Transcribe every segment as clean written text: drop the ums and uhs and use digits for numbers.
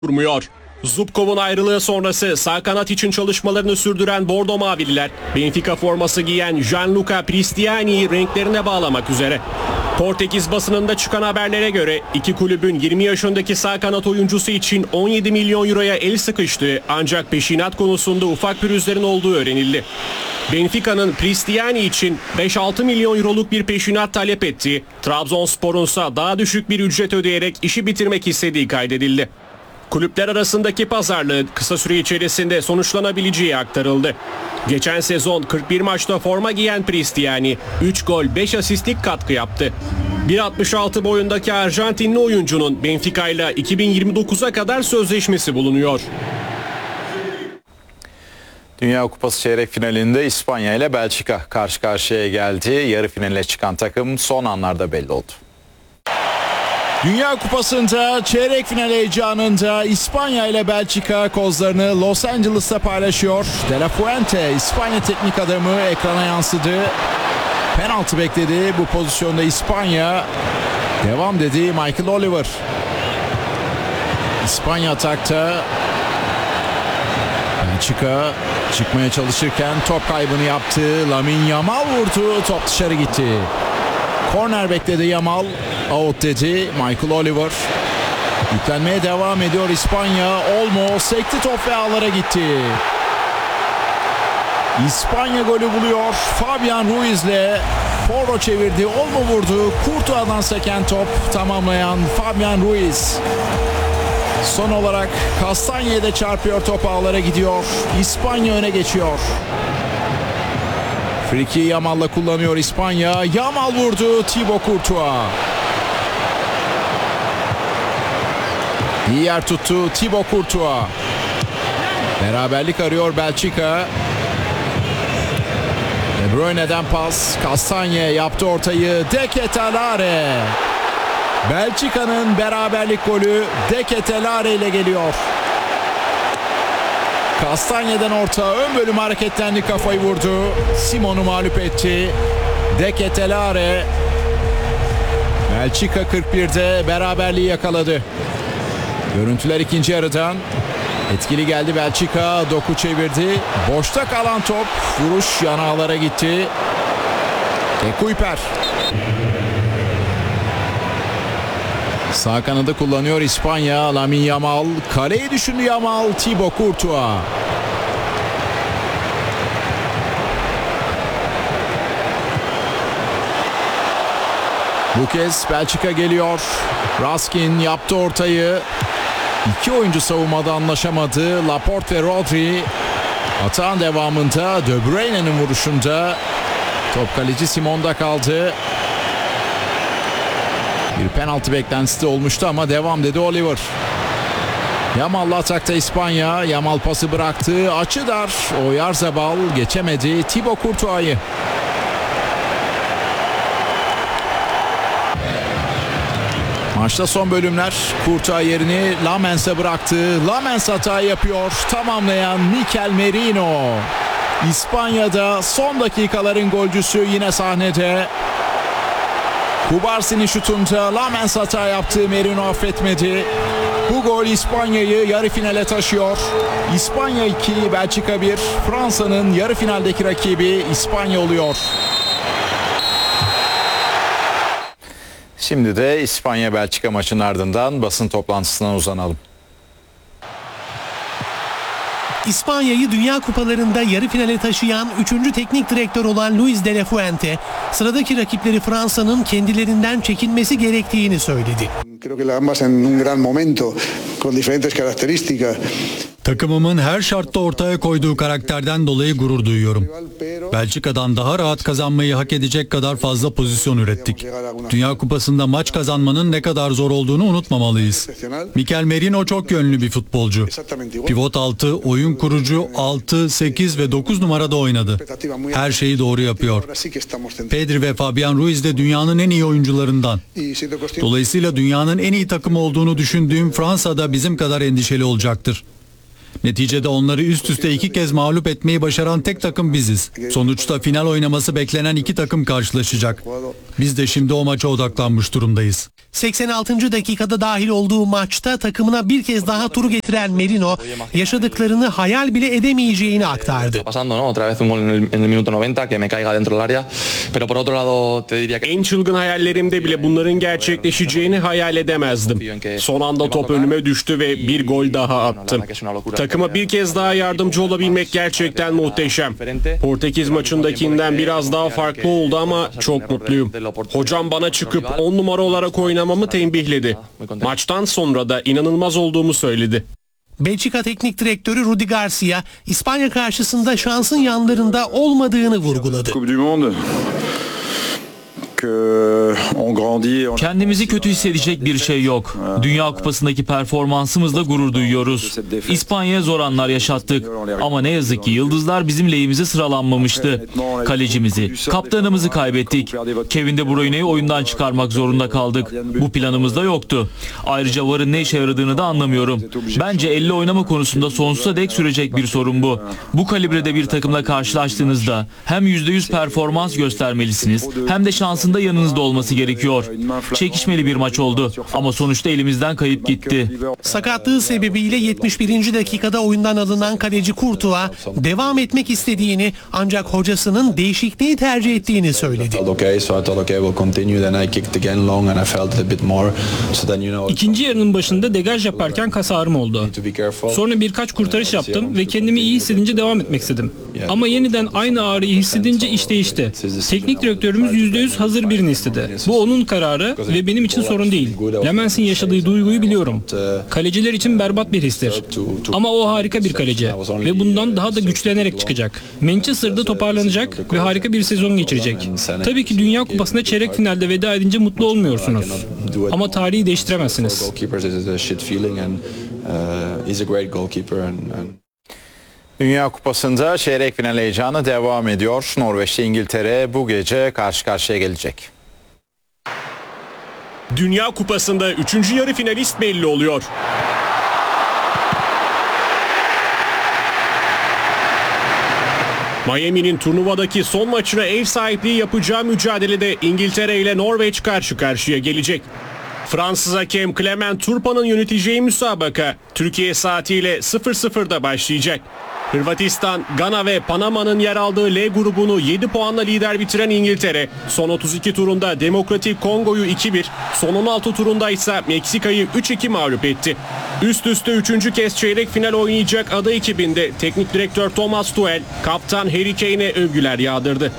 durmuyor. Zubkov'un ayrılığı sonrası sağ kanat için çalışmalarını sürdüren Bordo Mavililer, Benfica forması giyen Gianluca Pristiani'yi renklerine bağlamak üzere. Portekiz basınında çıkan haberlere göre iki kulübün 20 yaşındaki sağ kanat oyuncusu için 17 milyon euroya el sıkıştı, ancak peşinat konusunda ufak pürüzlerin olduğu öğrenildi. Benfica'nın Pristiani için 5-6 milyon euroluk bir peşinat talep ettiği, Trabzonspor'un ise daha düşük bir ücret ödeyerek işi bitirmek istediği kaydedildi. Kulüpler arasındaki pazarlığın kısa süre içerisinde sonuçlanabileceği aktarıldı. Geçen sezon 41 maçta forma giyen Pristiani 3 gol 5 asistlik katkı yaptı. 1.66 boyundaki Arjantinli oyuncunun Benfica ile 2029'a kadar sözleşmesi bulunuyor. Dünya Kupası çeyrek finalinde İspanya ile Belçika karşı karşıya geldi. Yarı finale çıkan takım son anlarda belli oldu. Dünya Kupası'nda çeyrek final heyecanında İspanya ile Belçika kozlarını Los Angeles'ta paylaşıyor. De La Fuente, İspanya teknik adamı, ekrana yansıdı. Penaltı bekledi. Bu pozisyonda İspanya devam dedi Michael Oliver. İspanya atakta. Belçika çıkmaya çalışırken top kaybını yaptı. Lamine Yamal vurdu. Top dışarı gitti. Korner bekledi Yamal. Out dedi Michael Oliver. Yüklenmeye devam ediyor İspanya. Olmo sekti top ve ağlara gitti. İspanya golü buluyor. Fabian Ruiz'le Porro çevirdi. Olmo vurdu. Courtois'dan seken top tamamlayan Fabian Ruiz. Son olarak Castañe'ye de çarpıyor, top ağlara gidiyor. İspanya öne geçiyor. Friki Yamal'la kullanıyor İspanya. Yamal vurdu. Thibaut Courtois. İyi yer tuttu Thibaut Courtois. Beraberlik arıyor Belçika. De Bruyne'den pas. Castañe yaptı ortayı. De Ketelaere. Belçika'nın beraberlik golü De Ketelaere ile geliyor. Castañe'den orta, ön bölüm hareketlendi, kafayı vurdu. Simon'u mağlup etti. De Ketelaere. Belçika 41'de beraberliği yakaladı. Görüntüler ikinci yarıdan. Etkili geldi Belçika. Doku çevirdi. Boşta kalan top. Vuruş yan ağlara gitti. De Kuyper. Sağ kanadı kullanıyor İspanya. Lamine Yamal. Kaleyi düşündü Yamal. Thibaut Courtois. Bu kez Belçika geliyor. Raskin yaptı ortayı. İki oyuncu savunmada anlaşamadı. Laporte ve Rodri. Atağın devamında De Bruyne'nin vuruşunda top kaleci Simon'da kaldı. Bir penaltı beklentisi de olmuştu ama devam dedi Oliver. Yamal'la atakta İspanya. Yamal pası bıraktı. Açı dar. Oyarzabal geçemedi Thibaut Courtois'ı. Maçta son bölümler. Courtois yerini Lamens'e bıraktı. Lamens hata yapıyor. Tamamlayan Mikel Merino. İspanya'da son dakikaların golcüsü yine sahnede. Kubarsi'nin şutunda Lamens hata yaptı. Merino affetmedi. Bu gol İspanya'yı yarı finale taşıyor. İspanya 2, Belçika 1. Fransa'nın yarı finaldeki rakibi İspanya oluyor. Şimdi de İspanya-Belçika maçının ardından basın toplantısına uzanalım. İspanya'yı Dünya Kupalarında yarı finale taşıyan 3. teknik direktör olan Luis de la Fuente, sıradaki rakipleri Fransa'nın kendilerinden çekinmesi gerektiğini söyledi. Takımımın her şartta ortaya koyduğu karakterden dolayı gurur duyuyorum. Belçika'dan daha rahat kazanmayı hak edecek kadar fazla pozisyon ürettik. Dünya Kupası'nda maç kazanmanın ne kadar zor olduğunu unutmamalıyız. Mikel Merino çok yönlü bir futbolcu. Pivot altı, oyun kurucu 6, 8 ve 9 numarada oynadı. Her şeyi doğru yapıyor. Pedri ve Fabian Ruiz de dünyanın en iyi oyuncularından. Dolayısıyla dünyanın en iyi takımı olduğunu düşündüğüm Fransa'da bizim kadar endişeli olacaktır. Neticede onları üst üste 2 kez mağlup etmeyi başaran tek takım biziz. Sonuçta final oynaması beklenen 2 takım karşılaşacak. Biz de şimdi o maça odaklanmış durumdayız. 86. dakikada dahil olduğu maçta takımına bir kez daha turu getiren Merino yaşadıklarını hayal bile edemeyeceğini aktardı. En çılgın hayallerimde bile bunların gerçekleşeceğini hayal edemezdim. Son anda top önüme düştü ve bir gol daha attım. Takıma bir kez daha yardımcı olabilmek gerçekten muhteşem. Portekiz maçındakinden biraz daha farklı oldu ama çok mutluyum. Hocam bana çıkıp 10 numara olarak oynamamı tembihledi. Maçtan sonra da inanılmaz olduğumu söyledi. Belçika Teknik Direktörü Rudi Garcia, İspanya karşısında şansın yanlarında olmadığını vurguladı. Kendimizi kötü hissedecek bir şey yok. Dünya Kupası'ndaki performansımızla gurur duyuyoruz. İspanya'ya zor anlar yaşattık. Ama ne yazık ki yıldızlar bizim lehimize sıralanmamıştı. Kalecimizi, kaptanımızı kaybettik. Kevin De Bruyne'yi oyundan çıkarmak zorunda kaldık. Bu planımızda yoktu. Ayrıca VAR'ın ne işe yaradığını da anlamıyorum. Bence elle oynama konusunda sonsuza dek sürecek bir sorun bu. Bu kalibrede bir takımla karşılaştığınızda hem %100 performans göstermelisiniz hem de şansın da yanınızda olması gerekiyor. Çekişmeli bir maç oldu ama sonuçta elimizden kayıp gitti. Sakatlığı sebebiyle 71. dakikada oyundan alınan kaleci Courtois devam etmek istediğini ancak hocasının değişikliği tercih ettiğini söyledi. İkinci yarının başında degaj yaparken kas ağrım oldu. Sonra birkaç kurtarış yaptım ve kendimi iyi hissedince devam etmek istedim. Ama yeniden aynı ağrıyı hissedince iş değişti. Teknik direktörümüz %100 hazır birini istedi. Bu onun kararı ve benim için sorun değil. Lemens'in yaşadığı duyguyu biliyorum. Kaleciler için berbat bir histir. Ama o harika bir kaleci ve bundan daha da güçlenerek çıkacak. Manchester'da toparlanacak ve harika bir sezon geçirecek. Tabii ki Dünya Kupası'nda çeyrek finalde veda edince mutlu olmuyorsunuz. Ama tarihi değiştiremezsiniz. Dünya Kupası'nda çeyrek final heyecanı devam ediyor. Norveç'te İngiltere bu gece karşı karşıya gelecek. Dünya Kupası'nda 3. yarı finalist belli oluyor. Miami'nin turnuvadaki son maçına ev sahipliği yapacağı mücadelede İngiltere ile Norveç karşı karşıya gelecek. Fransız hakem Clement Turpin'in yöneteceği müsabaka Türkiye saatiyle 00'da başlayacak. Hırvatistan, Gana ve Panama'nın yer aldığı L grubunu 7 puanla lider bitiren İngiltere, son 32 turunda Demokratik Kongo'yu 2-1, son 16 turunda ise Meksika'yı 3-2 mağlup etti. Üst üste 3. kez çeyrek final oynayacak ada ekibinde teknik direktör Thomas Tuchel, kaptan Harry Kane'e övgüler yağdırdı.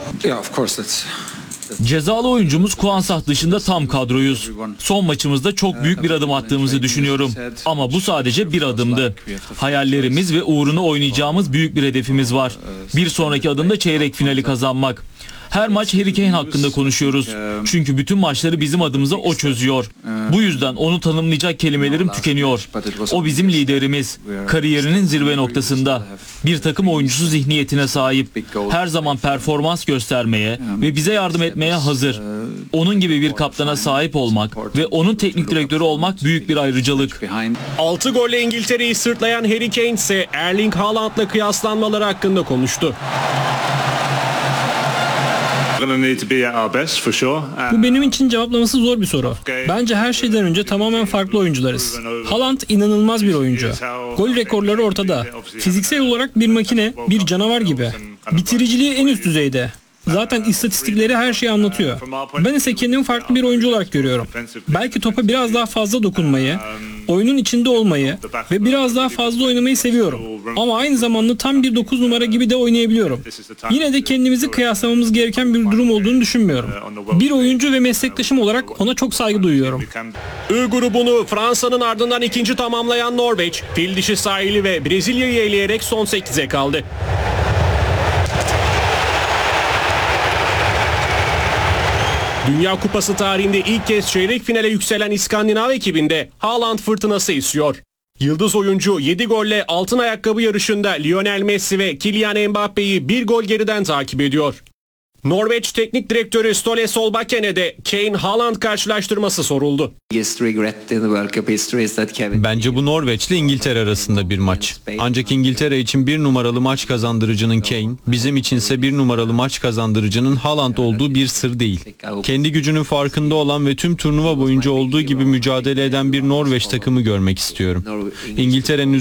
Cezalı oyuncumuz Kouansah dışında tam kadroyuz. Son maçımızda çok büyük bir adım attığımızı düşünüyorum. Ama bu sadece bir adımdı. Hayallerimiz ve uğruna oynayacağımız büyük bir hedefimiz var. Bir sonraki adım da çeyrek finali kazanmak. Her maç Harry Kane hakkında konuşuyoruz. Çünkü bütün maçları bizim adımıza o çözüyor. Bu yüzden onu tanımlayacak kelimelerim tükeniyor. O bizim liderimiz. Kariyerinin zirve noktasında. Bir takım oyuncusu zihniyetine sahip. Her zaman performans göstermeye ve bize yardım etmeye hazır. Onun gibi bir kaptana sahip olmak ve onun teknik direktörü olmak büyük bir ayrıcalık. 6 golle İngiltere'yi sırtlayan Harry Kane ise Erling Haaland'la kıyaslanmaları hakkında konuştu. Bu benim için cevaplaması zor bir soru. Bence her şeyden önce tamamen farklı oyuncularız. Haaland inanılmaz bir oyuncu. Gol rekorları ortada. Fiziksel olarak bir makine, bir canavar gibi. Bitiriciliği en üst düzeyde. Zaten istatistikleri her şeyi anlatıyor. Ben ise kendimi farklı bir oyuncu olarak görüyorum. Belki topa biraz daha fazla dokunmayı, oyunun içinde olmayı ve biraz daha fazla oynamayı seviyorum. Ama aynı zamanda tam bir 9 numara gibi de oynayabiliyorum. Yine de kendimizi kıyaslamamız gereken bir durum olduğunu düşünmüyorum. Bir oyuncu ve meslektaşım olarak ona çok saygı duyuyorum. I grubunu Fransa'nın ardından ikinci tamamlayan Norveç, fil dişi sahili ve Brezilya'yı eleyerek son 8'e kaldı. Dünya Kupası tarihinde ilk kez çeyrek finale yükselen İskandinav ekibinde Haaland fırtınası esiyor. Yıldız oyuncu 7 golle altın ayakkabı yarışında Lionel Messi ve Kylian Mbappe'yi bir gol geriden takip ediyor. Norveç Teknik Direktörü Ståle Solbaken'e de Kane-Haaland karşılaştırması soruldu. Bence bu Norveç'le İngiltere arasında bir maç. Ancak İngiltere için bir numaralı maç kazandırıcının Kane, bizim içinse bir numaralı maç kazandırıcının Haaland olduğu bir sır değil. Kendi gücünün farkında olan ve tüm turnuva boyunca olduğu gibi mücadele eden bir Norveç takımı görmek istiyorum. İngiltere'nin